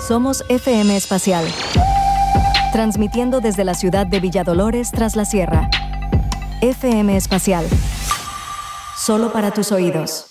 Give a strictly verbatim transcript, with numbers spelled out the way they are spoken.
Somos F M Espacial, transmitiendo desde la ciudad de Villadolores tras la sierra. F M Espacial, solo para tus oídos.